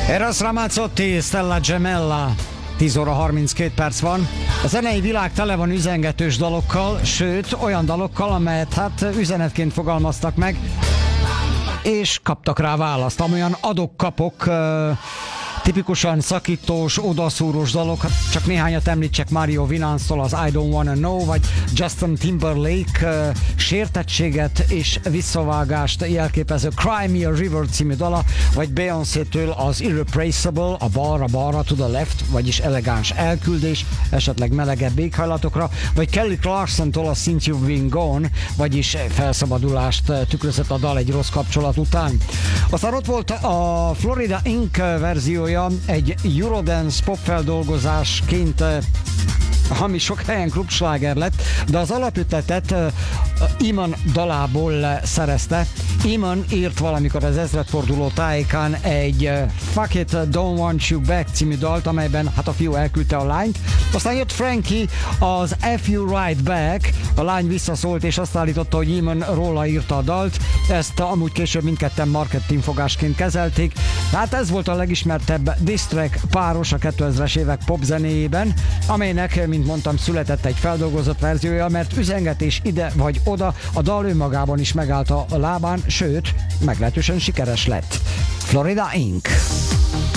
Eros Ramazzotti, Stella Gemella. 10 óra 32 perc van. A zenei világ tele van üzengetős dalokkal, sőt olyan dalokkal, amelyet hát üzenetként fogalmaztak meg, és kaptak rá választ. Amolyan adok-kapok, tipikusan szakítós, odaszúrós dalok, hát csak néhányat említsek, Mario Winans-tól az I Don't Wanna Know, vagy Justin Timberlake sértettséget és visszavágást jelképező Cry Me a River című dala, vagy Beyoncé-től az Irreplaceable, a balra-balra to the left, vagyis elegáns elküldés, esetleg melegebb éghajlatokra, vagy Kelly Clarkson-tól a Since You've Been Gone, vagyis felszabadulást tükrözött a dal egy rossz kapcsolat után. Aztán ott volt a Florida Inc. verziója, egy Eurodance popfeldolgozásként, ami sok helyen klubsláger lett, de az alapötletet Iman dalából szerezte. Iman írt valamikor az ezredforduló tájékán egy Fuck It, Don't Want You Back című dalt, amelyben hát a fiú elküldte a lányt. Aztán jött Frankie, az F You Right Back, a lány visszaszólt és azt állította, hogy Iman róla írta a dalt. Ezt amúgy később mindketten marketingfogásként kezelték. Hát ez volt a legismertebb diss track páros a 2000-es évek popzenéjében, amelynek, mint mondtam, született egy feldolgozott verziója, mert üzengetés ide vagy oda, a dal önmagában is megállt a lábán, sőt, meglehetősen sikeres lett. Florida Inc.